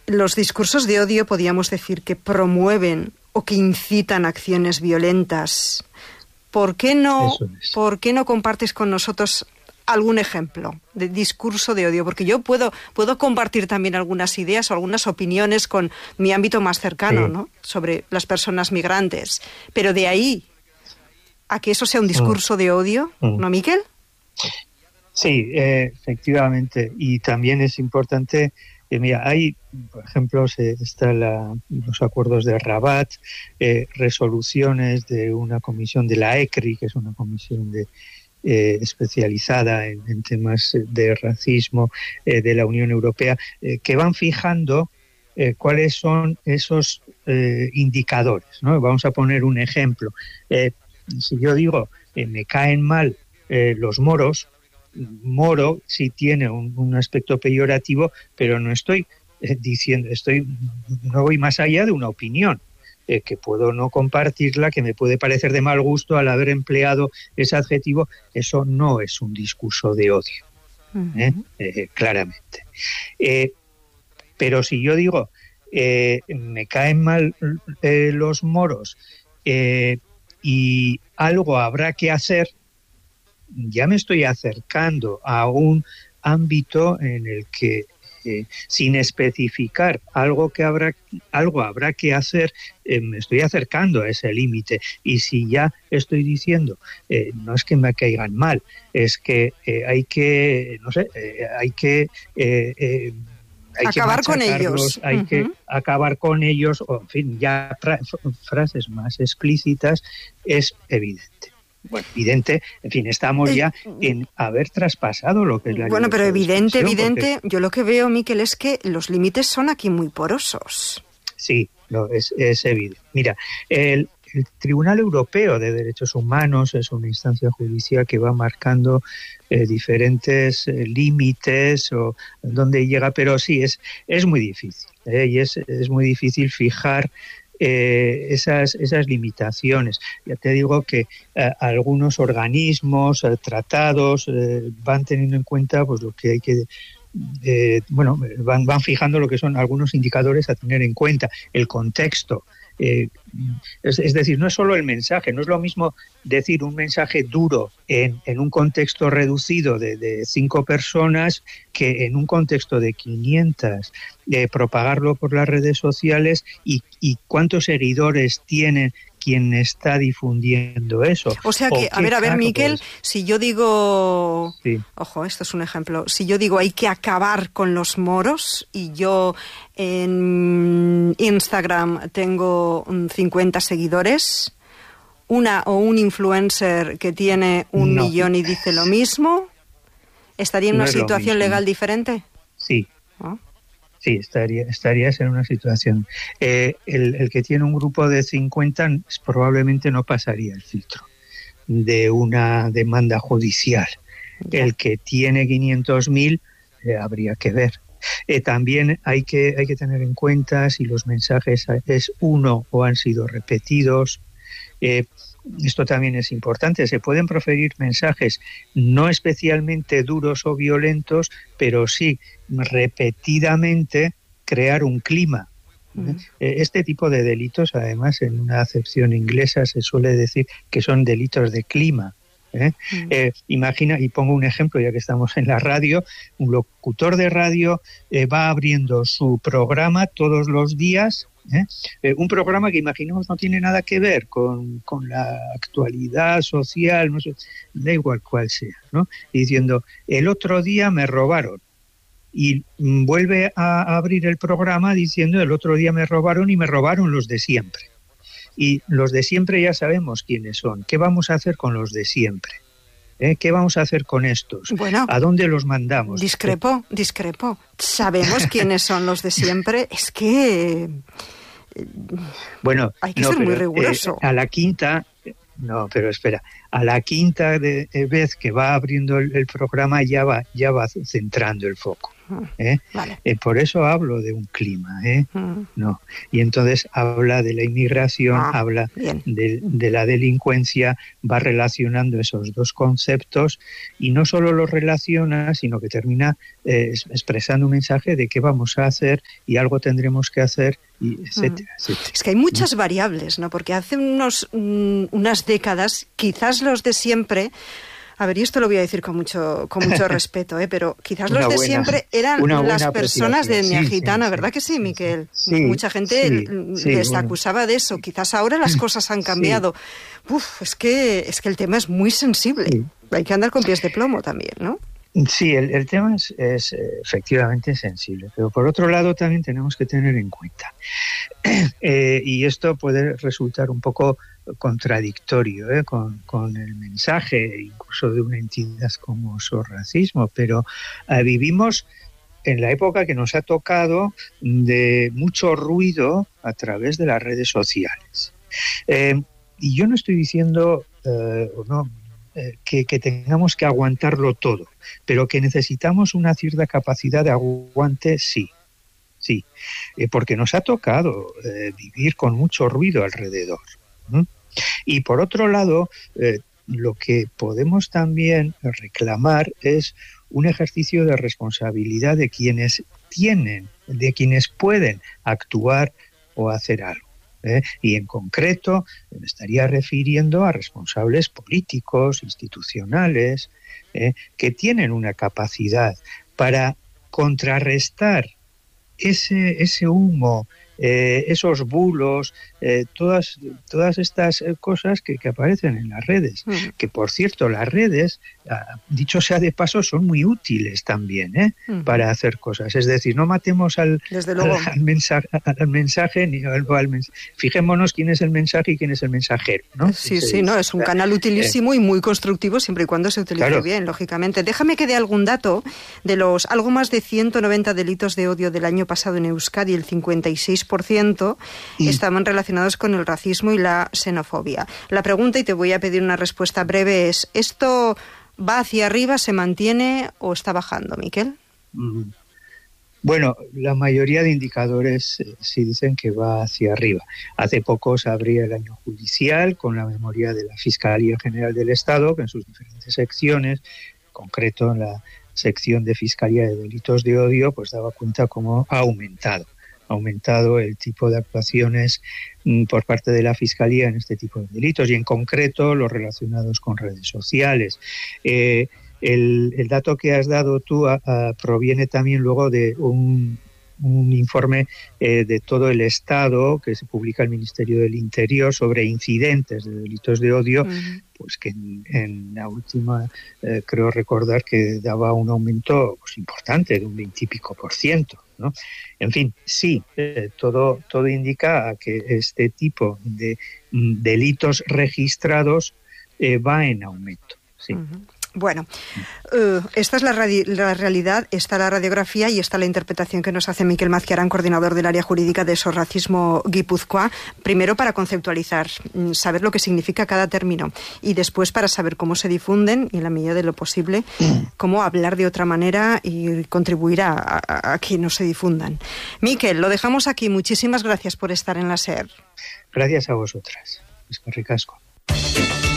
los discursos de odio podríamos decir que promueven o que incitan acciones violentas. ¿Por qué no compartes con nosotros algún ejemplo de discurso de odio? Porque yo puedo compartir también algunas ideas o algunas opiniones con mi ámbito más cercano, sí, ¿no?, sobre las personas migrantes. Pero de ahí a que eso sea un discurso de odio, ¿no, Miquel? Sí, efectivamente. Y también es importante, mira, hay, por ejemplo, están los acuerdos de Rabat, resoluciones de una comisión de la ECRI, que es una comisión especializada en temas de racismo de la Unión Europea, que van fijando cuáles son esos indicadores, ¿no? Vamos a poner un ejemplo. Si yo digo, me caen mal los moros, moro sí tiene un aspecto peyorativo, pero no estoy diciendo, no voy más allá de una opinión, que puedo no compartirla, que me puede parecer de mal gusto al haber empleado ese adjetivo. Eso no es un discurso de odio, claramente. Pero si yo digo, me caen mal los moros y algo habrá que hacer, ya me estoy acercando a un ámbito en el que, sin especificar algo habrá que hacer, me estoy acercando a ese límite. Y si ya estoy diciendo, no es que me caigan mal, es que hay que acabar con ellos, hay que acabar con ellos, o en fin, ya frases más explícitas, es evidente. Bueno, evidente, en fin, estamos ya en haber traspasado lo que es la libertad. Bueno, pero evidente, porque... yo lo que veo, Miquel, es que los límites son aquí muy porosos. Sí, es evidente. Mira, el Tribunal Europeo de Derechos Humanos es una instancia judicial que va marcando diferentes límites o dónde llega, pero sí, es muy difícil, y es muy difícil fijar esas limitaciones. Ya te digo que algunos organismos, tratados, van teniendo en cuenta pues lo que hay que van fijando lo que son algunos indicadores a tener en cuenta, el contexto. Es decir, no es solo el mensaje, no es lo mismo decir un mensaje duro en un contexto reducido de 5 personas que en un contexto de 500, propagarlo por las redes sociales y cuántos seguidores tiene quien está difundiendo eso. O sea que, a ver, Miquel, si yo digo... Sí. Ojo, esto es un ejemplo. Si yo digo hay que acabar con los moros y yo en Instagram tengo 50 seguidores, un influencer que tiene 1 millón y dice lo mismo, ¿estaría en una situación legal diferente? Sí. ¿Oh? Sí, estarías en una situación. El que tiene un grupo de 50 probablemente no pasaría el filtro de una demanda judicial. Ya. El que tiene 500.000 habría que ver. También hay que tener en cuenta si los mensajes es uno o han sido repetidos. Esto también es importante. Se pueden proferir mensajes no especialmente duros o violentos, pero sí repetidamente crear un clima. Este tipo de delitos, además, en una acepción inglesa se suele decir que son delitos de clima. Imagina, y pongo un ejemplo ya que estamos en la radio, un locutor de radio va abriendo su programa todos los días. Un programa que imaginemos no tiene nada que ver con la actualidad social, no sé, da igual cuál sea, ¿no? Diciendo, el otro día me robaron, y vuelve a abrir el programa diciendo, el otro día me robaron y me robaron los de siempre. Y los de siempre ya sabemos quiénes son. ¿Qué vamos a hacer con los de siempre? ¿Qué vamos a hacer con estos? Bueno, ¿a dónde los mandamos? Discrepo. Sabemos quiénes son los de siempre. Es que... Bueno, hay que ser muy riguroso. A la quinta vez que va abriendo el programa ya va centrando el foco. Vale. Por eso hablo de un clima, no. Y entonces habla de la inmigración, habla de la delincuencia, va relacionando esos dos conceptos y no solo los relaciona, sino que termina expresando un mensaje de qué vamos a hacer y algo tendremos que hacer, y etcétera, etcétera. Es que hay muchas variables, ¿no? Porque hace unas décadas, quizás los de siempre... A ver, y esto lo voy a decir con mucho respeto, pero quizás los de siempre eran las personas de etnia gitana, ¿verdad que sí, Miquel? Sí, mucha gente les acusaba de eso. Quizás ahora las cosas han cambiado. Es que el tema es muy sensible. Sí. Hay que andar con pies de plomo también, ¿no? Sí, el tema es efectivamente sensible, pero por otro lado también tenemos que tener en cuenta, y esto puede resultar un poco contradictorio con el mensaje incluso de una entidad como Sorracismo, pero vivimos en la época que nos ha tocado de mucho ruido a través de las redes sociales. Y yo no estoy diciendo, que tengamos que aguantarlo todo, pero que necesitamos una cierta capacidad de aguante, sí, porque nos ha tocado vivir con mucho ruido alrededor. Y por otro lado, lo que podemos también reclamar es un ejercicio de responsabilidad de quienes pueden actuar o hacer algo. Y en concreto me estaría refiriendo a responsables políticos, institucionales, que tienen una capacidad para contrarrestar ese humo, esos bulos, todas estas cosas que aparecen en las redes. Que por cierto, las redes, dicho sea de paso, son muy útiles también para hacer cosas. Es decir, no matemos al mensaje ni fijémonos quién es el mensaje y quién es el mensajero, ¿no? Sí, no, es un canal utilísimo y muy constructivo siempre y cuando se utilice bien, lógicamente. Déjame que dé algún dato de los algo más de 190 delitos de odio del año pasado en Euskadi. El 56% estaban relacionados con el racismo y la xenofobia. La pregunta, y te voy a pedir una respuesta breve, es: ¿esto va hacia arriba, se mantiene o está bajando, Miquel? Bueno, la mayoría de indicadores sí dicen que va hacia arriba. Hace poco se abría el año judicial con la memoria de la Fiscalía General del Estado, que en sus diferentes secciones, en concreto en la sección de Fiscalía de Delitos de Odio, pues daba cuenta cómo ha aumentado el tipo de actuaciones por parte de la Fiscalía en este tipo de delitos, y en concreto los relacionados con redes sociales. El dato que has dado tú proviene también luego de un informe de todo el Estado que se publica el Ministerio del Interior sobre incidentes de delitos de odio, pues que en la última creo recordar que daba un aumento pues importante de un 20 y pico %, ¿no? En fin, sí, todo indica a que este tipo de delitos registrados va en aumento, sí. Bueno, esta es la realidad, está la radiografía y está la interpretación que nos hace Miquel Mazquiarán, coordinador del área jurídica de Sorracismo Guipúzcoa. Primero, para conceptualizar, saber lo que significa cada término, y después para saber cómo se difunden y, en la medida de lo posible, cómo hablar de otra manera y contribuir a que no se difundan. Miquel, lo dejamos aquí. Muchísimas gracias por estar en la SER. Gracias a vosotras. Es que ricasco.